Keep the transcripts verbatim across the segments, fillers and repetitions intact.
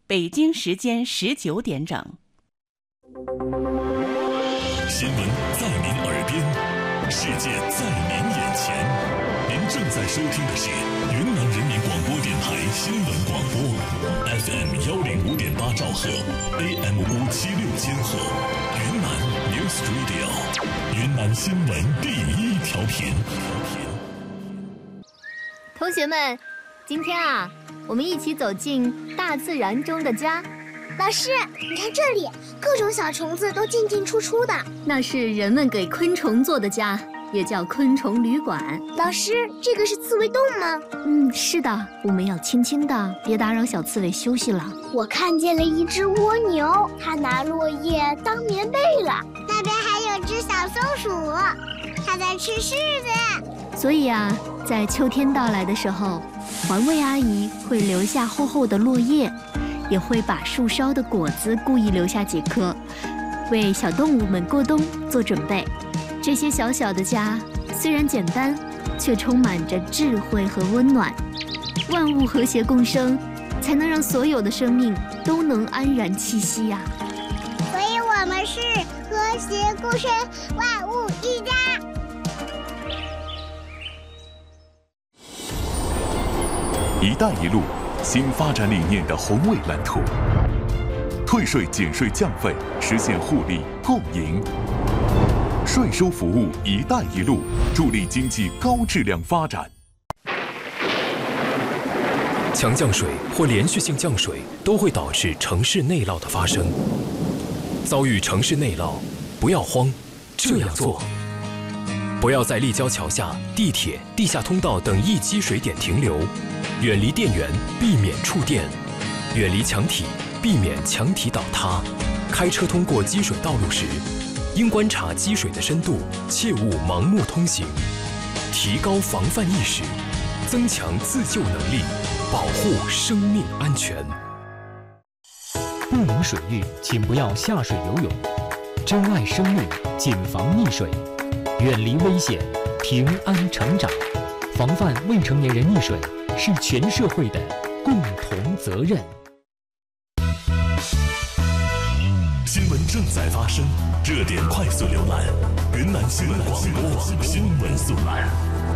北京时间十九点整。 新闻在您耳边，世界在您眼前。您正在收听的是云南人民广播电台新闻广播 F M 幺零五点八兆赫 A M 五七六千赫，云南 News Radio， 云南新闻第一调频。 同学们，今天啊，我们一起走进大自然中的家。 老师，你看这里，各种小虫子都进进出出的， 那是人们给昆虫做的家，也叫昆虫旅馆。 老师，这个是刺猬洞吗？ 嗯，是的，我们要轻轻的，别打扰小刺猬休息了。 我看见了一只蜗牛，它拿落叶当棉被了。那边还有只小松鼠，它在吃柿子。 所以啊，在秋天到来的时候，环卫阿姨会留下厚厚的落叶，也会把树梢的果子故意留下几颗，为小动物们过冬做准备。这些小小的家虽然简单，却充满着智慧和温暖。万物和谐共生，才能让所有的生命都能安然栖息呀、啊。 所以我们是和谐共生，万物一家。 一带一路新发展理念的宏伟蓝图，退税减税降费，实现互利共赢。税收服务一带一路，助力经济高质量发展。 强降水或连续性降水都会导致城市内涝的发生。遭遇城市内涝，不要慌，这样做：不要在立交桥下、地铁、地下通道等易积水点停留，远离电源，避免触电；远离墙体，避免墙体倒塌。开车通过积水道路时，应观察积水的深度，切勿盲目通行。提高防范意识，增强自救能力，保护生命安全。 不明水域，请不要下水游泳。珍爱生命，谨防溺水，远离危险，平安成长。防范未成年人溺水是全社会的共同责任。 新闻正在发生，热点快速浏览，云南新闻广播新闻速览。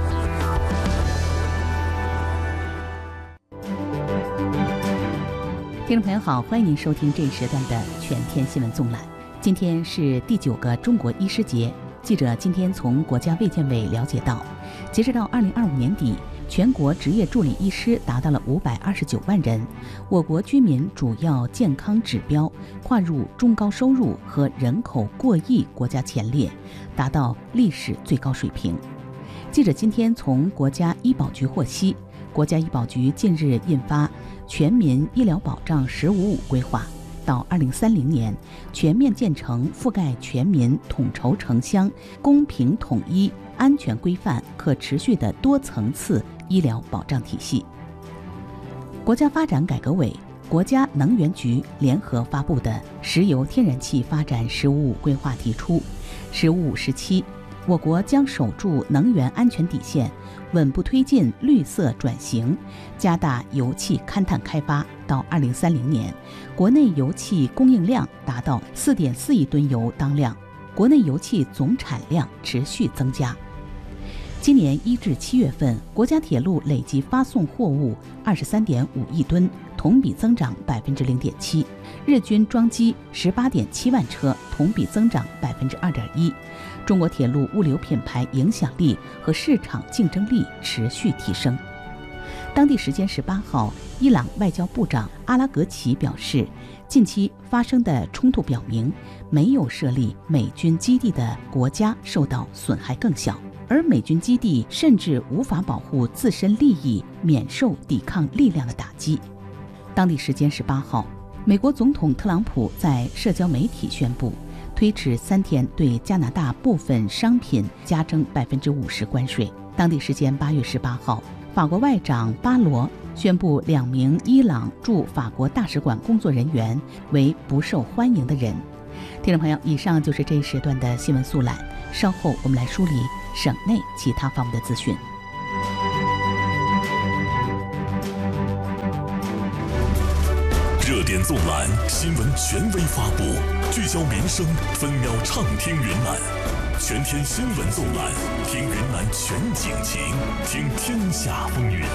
听众朋友好，欢迎您收听这一时段的全天新闻纵览。今天是第九个中国医师节，记者今天从国家卫健委了解到，截止到二零二五年底，全国职业助理医师达到了五百二十九万人，我国居民主要健康指标跨入中高收入和人口过亿国家前列，达到历史最高水平。记者今天从国家医保局获悉，国家医保局近日印发《全民医疗保障“十五五”规划》，到二零三零年，全面建成覆盖全民、统筹城乡、公平统一、安全规范、可持续的多层次医疗保障体系。国家发展改革委、国家能源局联合发布的《石油天然气发展“十五五”规划》提出，“十五五”时期，我国将守住能源安全底线，稳步推进绿色转型，加大油气勘探开发。到二零三零年，国内油气供应量达到四点四亿吨油当量，国内油气总产量持续增加。今年一至七月份，国家铁路累计发送货物二十三点五亿吨，同比增长百分之零点七，日均装机十八点七万车，同比增长百分之二点一。中国铁路物流品牌影响力和市场竞争力持续提升。当地时间十八号，伊朗外交部长阿拉格齐表示，近期发生的冲突表明，没有设立美军基地的国家受到损害更小，而美军基地甚至无法保护自身利益，免受抵抗力量的打击。当地时间十八号，美国总统特朗普在社交媒体宣布，推迟三天对加拿大部分商品加征百分之五十关税。当地时间八月十八号，法国外长巴罗宣布两名伊朗驻法国大使馆工作人员为不受欢迎的人。听众朋友，以上就是这一时段的新闻速览，稍后我们来梳理省内其他方面的资讯。 热点纵览，新闻权威发布，聚焦民生，分秒畅听云南。全天新闻纵览，听云南全景情，听天下风云。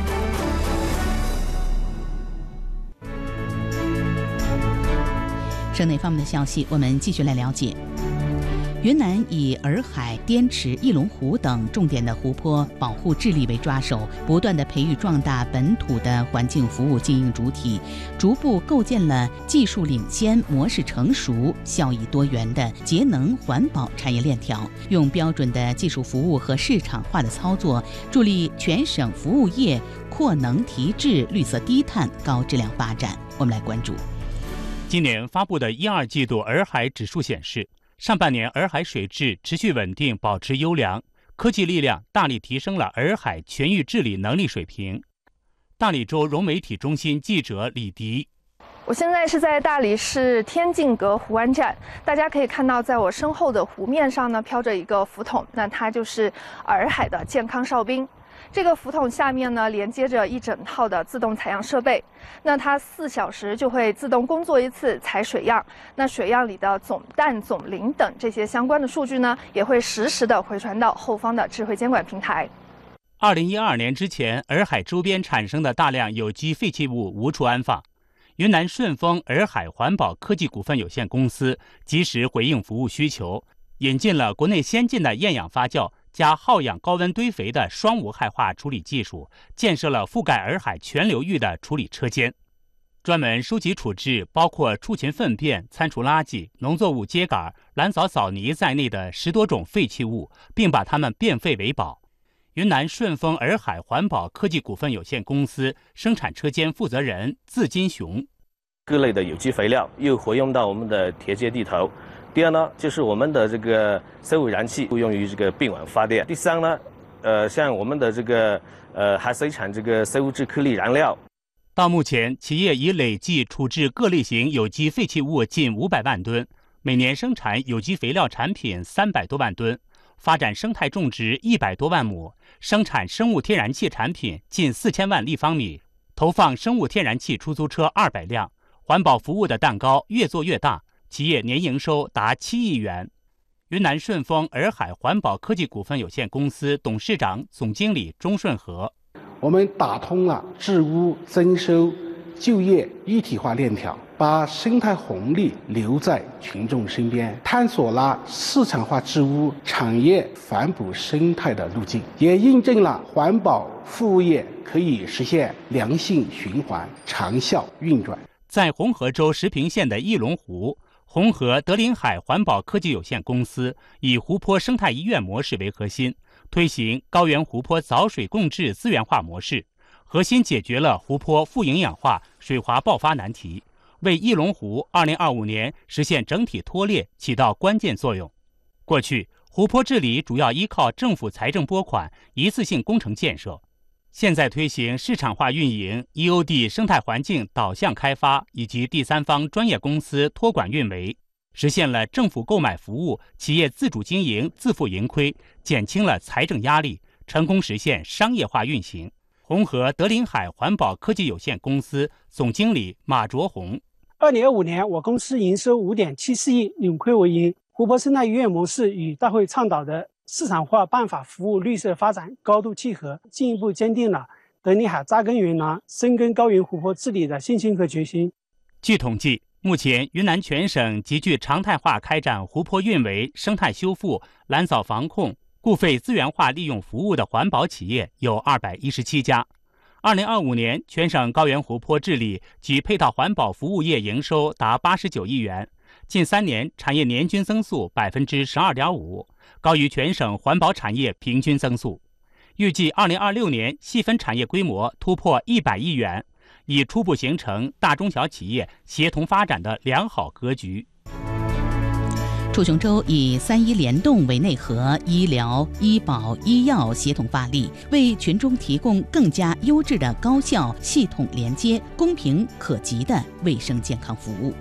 省内方面的消息，我们继续来了解。云南以洱海、滇池、翼龙湖等重点的湖泊保护治理为抓手，不断地培育壮大本土的环境服务经营主体，逐步构建了技术领先、模式成熟、效益多元的节能环保产业链条，用标准的技术服务和市场化的操作，助力全省服务业扩能提质、绿色低碳、高质量发展。我们来关注。 今年发布的一二季度洱海指数显示，上半年洱海水质持续稳定，保持优良，科技力量大力提升了洱海全域治理能力水平。大理州融媒体中心记者李迪， 我现在是在大理市天净阁湖湾站，大家可以看到，在我身后的湖面上呢，飘着一个浮筒，那它就是洱海的健康哨兵。这个浮筒下面呢，连接着一整套的自动采样设备，那它四小时就会自动工作一次采水样，那水样里的总氮、总磷等这些相关的数据呢，也会实时的回传到后方的智慧监管平台。 二零一二年之前，洱海周边产生的大量有机废弃物无处安放，云南顺丰洱海环保科技股份有限公司及时回应服务需求，引进了国内先进的厌氧发酵加耗氧高温堆肥的双无害化处理技术，建设了覆盖洱海全流域的处理车间，专门收集处置包括畜禽粪便、餐厨垃圾、农作物秸秆、蓝藻藻泥在内的十多种废弃物，并把它们变废为宝。云南顺丰洱海环保科技股份有限公司生产车间负责人字金雄： 各类的有机肥料又活用到我们的田间地头。第二呢，就是我们的这个生物燃气用于这个并网发电。第三呢，呃，像我们的这个呃还生产这个生物质颗粒燃料。 到目前，企业已累计处置各类型有机废弃物近五百万吨，每年生产有机肥料产品三百多万吨，发展生态种植一百多万亩，生产生物天然气产品近四千万立方米，投放生物天然气出租车二百辆，环保服务的蛋糕越做越大。企业年营收达七亿元。云南顺丰洱海环保科技股份有限公司董事长、总经理钟顺和： 我们打通了治污、增收、就业一体化链条，把生态红利留在群众身边，探索了市场化治污、产业反哺生态的路径，也印证了环保服务业可以实现良性循环、长效运转。 在红河州石屏县的翼龙湖，红河德林海环保科技有限公司以湖泊生态医院模式为核心，推行高原湖泊早水共治资源化模式，核心解决了湖泊富营养化、水滑爆发难题，为翼龙湖二零二五年实现整体脱裂起到关键作用。过去，湖泊治理主要依靠政府财政拨款、一次性工程建设。现在推行市场化运营、E O D 生态环境导向开发以及第三方专业公司托管运维，实现了政府购买服务、企业自主经营、自负盈亏，减轻了财政压力，成功实现商业化运行。红河德林海环保科技有限公司总经理马卓红： 二零二五年，我公司营收五点七四亿，扭亏为盈。湖泊生态医院模式与大会倡导的市场化办法服务绿色发展高度契合，进一步坚定了德林海扎根云南、深耕高原湖泊治理的信心和决心。 据统计，目前云南全省极具常态化开展湖泊运维、生态修复、蓝藻防控、固废资源化利用服务的环保企业有二百一十七家。二零二五年，全省高原湖泊治理及配套环保服务业营收达八十九亿元，近三年产业年均增速百分之十二点五，高于全省环保产业平均增速。预计二零二六年细分产业规模突破一百亿元，已初步形成大中小企业协同发展的良好格局。 楚雄州以三医联动为内核，医疗、医保、医药协同发力，为群众提供更加优质的高效、系统连接、公平可及的卫生健康服务。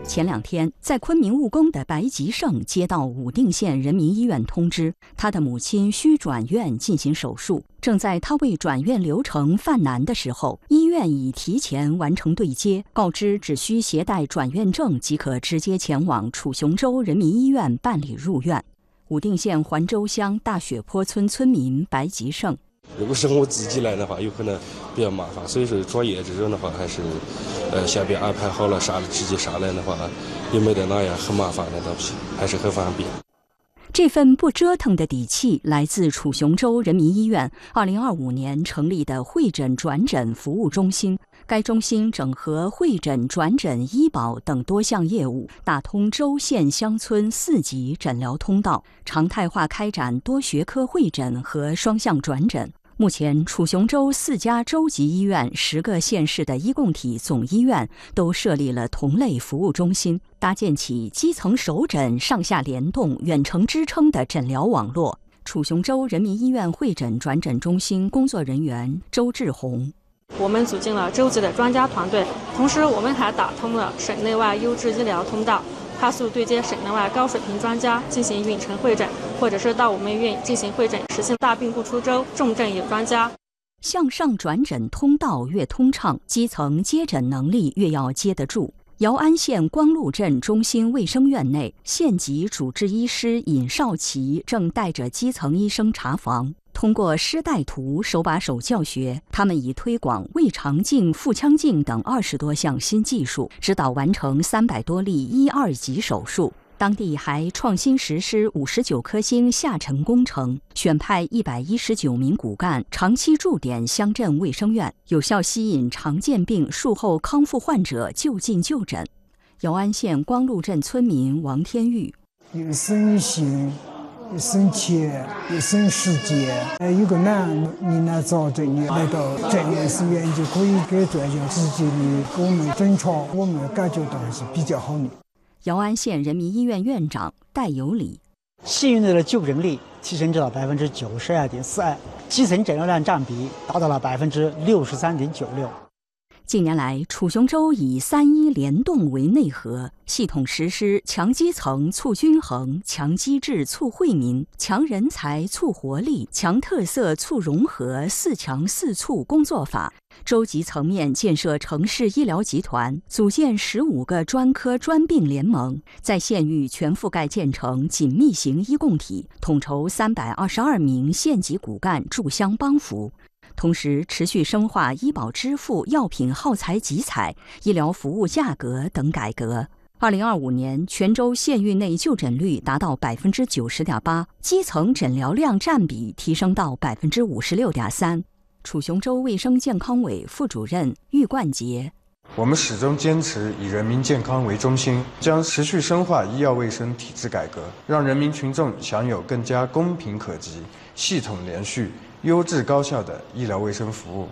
前两天，在昆明务工的白吉胜接到武定县人民医院通知，他的母亲需转院进行手术。正在他为转院流程犯难的时候，医院已提前完成对接，告知只需携带转院证即可直接前往楚雄州人民医院办理入院。武定县环州乡大雪坡村村民白吉胜。 如果是我自己来的话，有可能比较麻烦，所以说转业这种的话，还是呃下边安排好了啥直接上来的话，也没得那样很麻烦的东西，还是很方便。 这份不折腾的底气来自楚雄州人民医院二零二五年成立的会诊转诊服务中心。该中心整合会诊、转诊、医保等多项业务，打通州县乡村四级诊疗通道，常态化开展多学科会诊和双向转诊。目前，楚雄州四家州级医院、十个县市的医共体总医院都设立了同类服务中心，搭建起基层首诊、上下联动、远程支撑的诊疗网络。楚雄州人民医院会诊转诊中心工作人员周志红。 我们组建了州级的专家团队，同时我们还打通了省内外优质医疗通道，快速对接省内外高水平专家进行远程会诊，或者是到我们医院进行会诊，实现大病不出州，重症有专家。 向上转诊通道越通畅，基层接诊能力越要接得住。姚安县光禄镇中心卫生院内，县级主治医师尹少奇正带着基层医生查房。通过师带徒手把手教学，他们已推广胃肠镜、腹腔镜等二十多项新技术，指导完成三百多例一二级手术。当地还创新实施五十九颗星下沉工程，选派一百一十九名骨干长期驻点乡镇卫生院，有效吸引常见病术后康复患者就近就诊。姚安县光禄镇村民王天玉： 有生性，有生钱，有生时间。有个难，你来找诊，你来到诊院医院就可以给专家直接的给我们诊查，我们感觉到还是比较好的。 姚安县人民医院院长戴有礼： 县院内的就诊率提升至了百分之九十二点四二，基层诊疗量占比达到了百分之六十三点九六。 近年来，楚雄州以三医联动为内核，系统实施强基层促均衡、强机制促惠民、强人才促活力、强特色促融合四强四促工作法。州级层面建设城市医疗集团，组建十五个专科专病联盟，在县域全覆盖建成紧密型医共体，统筹三百二十二名县级骨干驻乡帮扶。同时，持续深化医保支付、药品耗材集采、医疗服务价格等改革。二零二五年，全州县域内就诊率达到百分之九十点八，基层诊疗量占比提升到百分之五十六点三。楚雄州卫生健康委副主任郁冠杰： 我们始终坚持以人民健康为中心，将持续深化医药卫生体制改革，让人民群众享有更加公平可及、系统连续、优质高效的医疗卫生服务。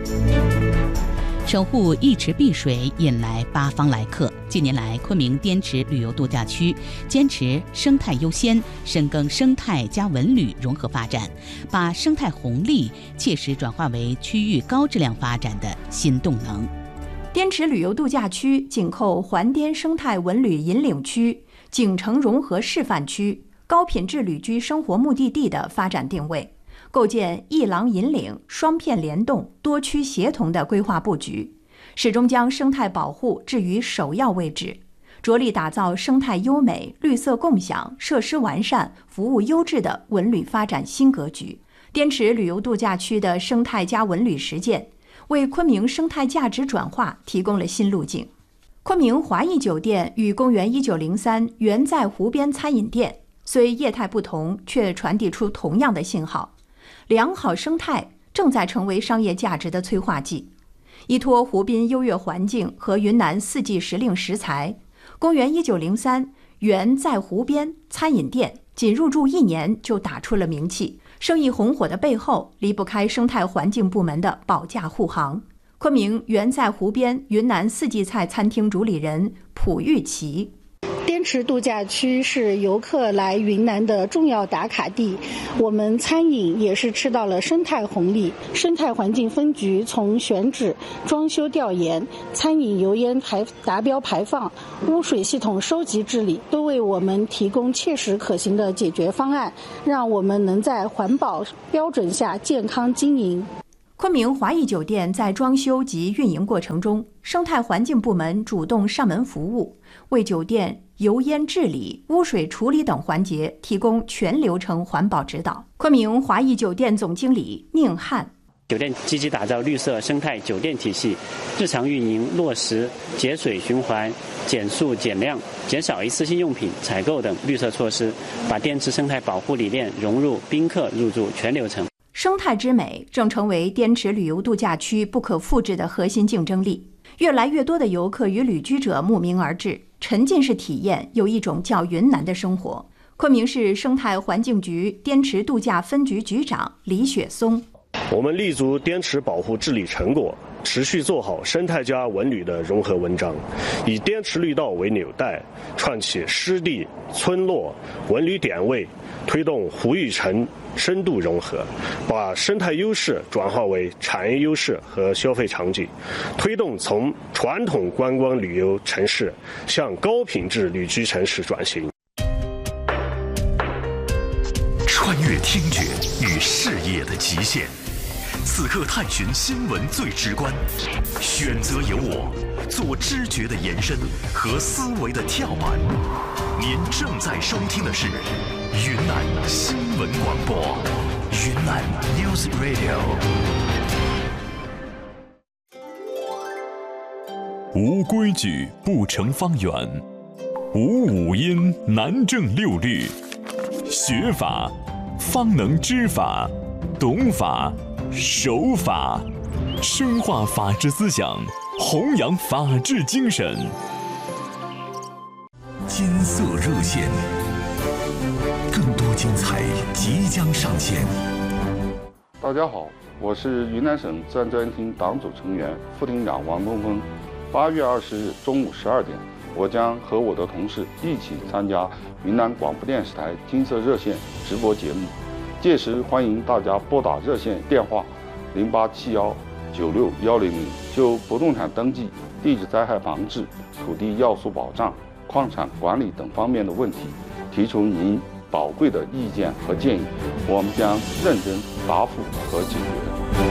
守护一池碧水，引来八方来客。近年来，昆明滇池旅游度假区坚持生态优先，深耕生态加文旅融合发展，把生态红利切实转化为区域高质量发展的新动能。 滇池旅游度假区紧扣环滇生态文旅引领区、景城融合示范区、高品质旅居生活目的地的发展定位，构建一廊引领、双片联动、多区协同的规划布局，始终将生态保护置于首要位置，着力打造生态优美、绿色共享、设施完善、服务优质的文旅发展新格局。滇池旅游度假区的生态加文旅实践，为昆明生态价值转化提供了新路径。昆明华谊酒店与公园一九零三原在湖边餐饮店，虽业态不同，却传递出同样的信号。良好生态正在成为商业价值的催化剂。依托湖滨优越环境和云南四季时令食材，公园一九零三原在湖边餐饮店仅入驻一年就打出了名气，生意红火的背后离不开生态环境部门的保驾护航。昆明原在湖边云南四季菜餐厅主理人蒲玉琪： 滇池度假区是游客来云南的重要打卡地，我们餐饮也是吃到了生态红利。生态环境分局从选址、装修调研、餐饮油烟排达标排放、污水系统收集治理，都为我们提供切实可行的解决方案，让我们能在环保标准下健康经营。 昆明华谊酒店在装修及运营过程中，生态环境部门主动上门服务，为酒店油烟治理、污水处理等环节提供全流程环保指导。昆明华谊酒店总经理宁汉。 酒店积极打造绿色生态酒店体系，日常运营落实节水循环、减速减量、减少一次性用品采购等绿色措施，把滇池生态保护理念融入宾客入住全流程。 生态之美正成为滇池旅游度假区不可复制的核心竞争力。越来越多的游客与旅居者慕名而至，沉浸式体验有一种叫云南的生活。昆明市生态环境局滇池度假分局局长李雪松。 我们立足滇池保护治理成果，持续做好生态加文旅的融合文章，以滇池绿道为纽带，串起湿地、村落、文旅点位，推动湖域城深度融合，把生态优势转化为产业优势和消费场景，推动从传统观光旅游城市向高品质旅居城市转型。 穿越听觉与视野的极限，此刻探寻新闻最直观，选择有我，做知觉的延伸和思维的跳板。您正在收听的是云南新闻广播，云南 News Radio。无规矩不成方圆，无五音难正六律。学法方能知法，懂法守法，深化法治思想，弘扬法治精神。金色热线，更多精彩即将上线。 大家好，我是云南省自然资源厅党组成员、副厅长王东峰。八月二十日中午十二点，我将和我的同事一起参加云南广播电视台金色热线直播节目，届时欢迎大家拨打热线电话零八七幺九六幺零零，就不动产登记、地质灾害防治、土地要素保障、矿产管理等方面的问题，提出您宝贵的意见和建议，我们将认真答复和解决。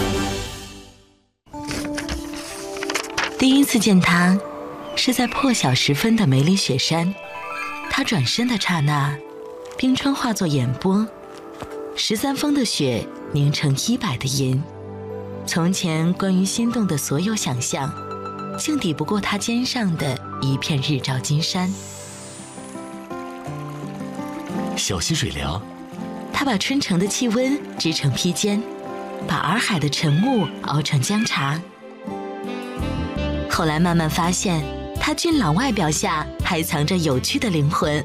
第一次见他，是在破晓时分的梅里雪山。他转身的刹那，冰川化作眼波，十三峰的雪凝成一百的银。从前关于心动的所有想象，竟抵不过他肩上的一片日照金山。 小溪水凉， 他把春城的气温织成披肩，把洱海的晨雾熬成姜茶。后来慢慢发现，他俊朗外表下还藏着有趣的灵魂。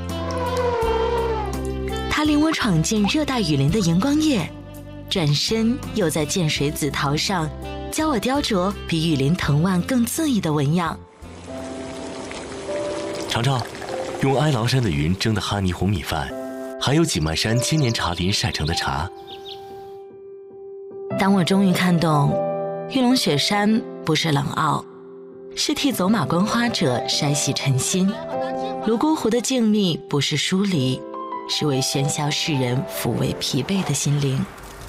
他领我闯进热带雨林的荧光夜，转身又在涧水紫桃上教我雕琢比雨林藤蔓更恣意的纹样。 尝尝用哀牢山的云蒸的哈尼红米饭，还有几漫山千年茶林晒成的茶。 当我终于看懂，玉龙雪山不是冷傲，是替走马观花者筛洗尘心；泸沽湖的静谧不是疏离，是为喧嚣世人抚慰疲惫的心灵。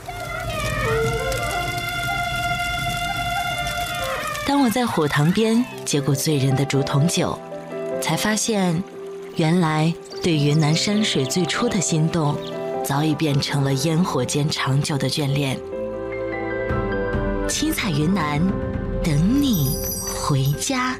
当我在火塘边接过醉人的竹筒酒，才发现原来对云南山水最初的心动，早已变成了烟火间长久的眷恋。七彩云南，等你回家。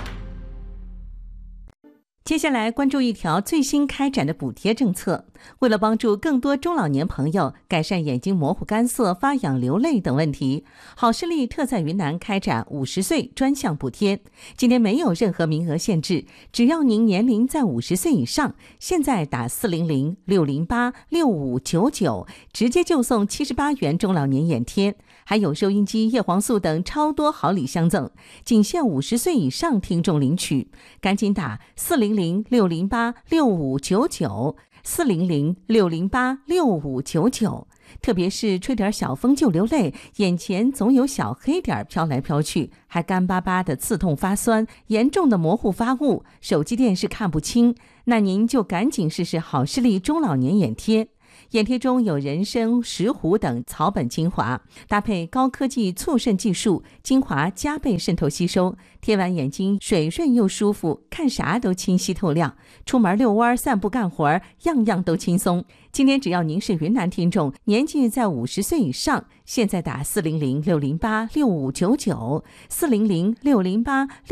接下来关注一条最新开展的补贴政策。为了帮助更多中老年朋友改善眼睛模糊、干涩、发痒、流泪等问题，好视力特在云南开展五十岁专项补贴。今天没有任何名额限制，只要您年龄在五十岁以上，现在打四零零六零八六五九九，直接就送七十八元中老年眼贴。 还有收音机、叶黄素等超多好礼相赠，仅限五十岁以上听众领取。赶紧打四零零六零八六五九九，四零零六零八六五九九。特别是吹点小风就流泪，眼前总有小黑点飘来飘去，还干巴巴的刺痛发酸，严重的模糊发物，手机电视看不清，那您就赶紧试试好视力中老年眼贴。眼贴中有人参、石斛等草本精华，搭配高科技促渗技术，精华加倍渗透吸收，贴完眼睛水润又舒服，看啥都清晰透亮。出门遛弯、散步、干活，样样都轻松。今天只要您是云南听众，年纪在五十岁以上，现在打四零零六零八六五九九，四零零六零八。